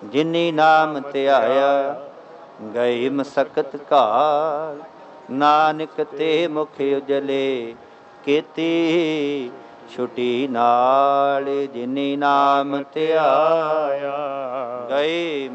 ਜਿਨੀ ਨਾਮ ਧਿਆਇਆ ਗਏ ਮਸਕਤ ਘਾਲ। ਨਾਨਕ ਤੇ ਮੁਖ ਉਜਲੇ ਕੀਤੀ ਛੁਟੀ ਨਾਲ। ਜਿਨੀ ਨਾਮ ਧਿਆਇਆ ਗਏ